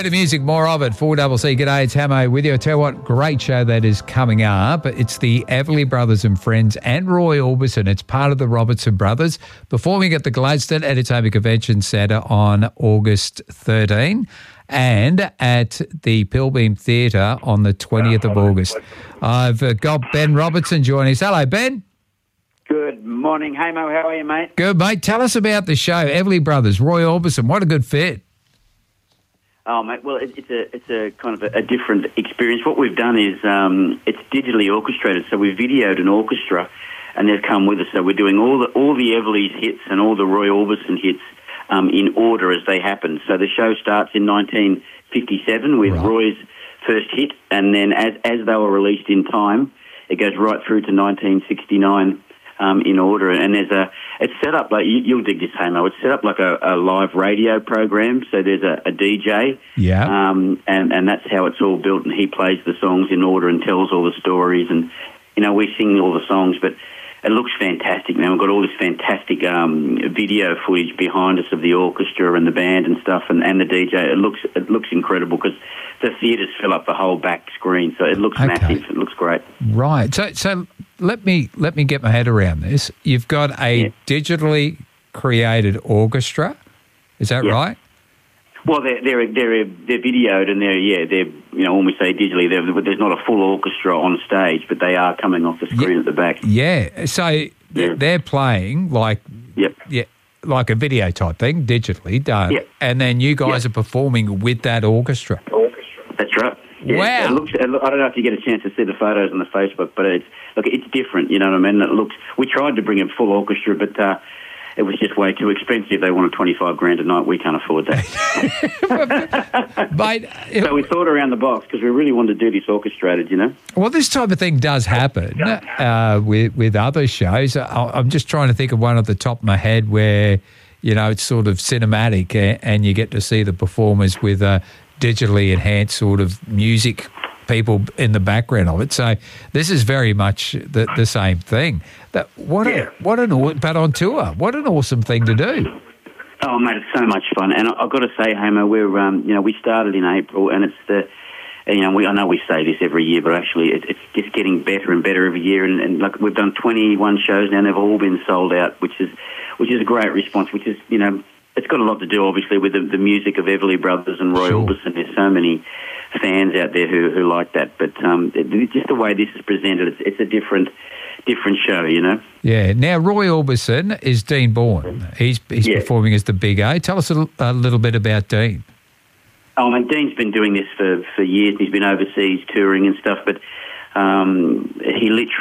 Better music, more of it. 4CC. G'day, it's Hamo with you. I tell you what, great show that is coming up. It's the Everly Brothers and Friends and Roy Orbison. It's part of the Robertson Brothers performing at the Gladstone Entertainment Convention Centre on August 13 and at the Pilbeam Theatre on the 20th of August. I've got Ben Robertson joining us. Hello, Ben. Good morning, Hamo. How are you, mate? Good, mate. Tell us about the show. Everly Brothers, Roy Orbison. What a good fit. Oh, mate. Well, it's a kind of a different experience. What we've done is it's digitally orchestrated. So we videoed an orchestra, and they've come with us. So we're doing all the Everly's hits and all the Roy Orbison hits in order as they happen. So the show starts in 1957 with Roy's first hit, and then as they were released in time, it goes right through to 1969. In order, and it's set up like you'll dig this, Hamo. It's set up like a live radio program. So there's a DJ, and that's how it's all built. And he plays the songs in order and tells all the stories, and we sing all the songs. But it looks fantastic, man. We've got all this fantastic video footage behind us of the orchestra and the band and stuff, and the DJ. It looks incredible because the theatres fill up the whole back screen, so it looks massive. It looks great. Right. So let me get my head around this. You've got a digitally created orchestra. Is that right? Well, they're videoed, and they're when we say digitally, there's not a full orchestra on stage, but they are coming off the screen at the back. Yeah. So they're playing like a video type thing, digitally done, and then you guys are performing with that orchestra. That's right. Yeah. Wow. I don't know if you get a chance to see the photos on the Facebook, but it's different. You know what I mean? We tried to bring a full orchestra, but it was just way too expensive. They wanted $25,000 a night. We can't afford that. Mate, so we thought around the box because we really wanted to do this orchestrated. Well, this type of thing does happen with other shows. I'm just trying to think of one at the top of my head where it's sort of cinematic and you get to see the performers with digitally enhanced sort of music people in the background of it. So this is very much the same thing. But on tour, what an awesome thing to do. Oh, mate, it's so much fun. And I've got to say, Hamo, we started in April, and it's I know we say this every year, but actually it's just getting better and better every year. And like we've done 21 shows now, and they've all been sold out, which is a great response, which is, it's got a lot to do, obviously, with the music of Everly Brothers and Roy Orbison. There's so many fans out there who like that. But just the way this is presented, it's a different show, Yeah. Now, Roy Orbison is Dean Bourne. He's performing as the Big A. Tell us a little bit about Dean. Oh, man, Dean's been doing this for years. He's been overseas touring and stuff, but he literally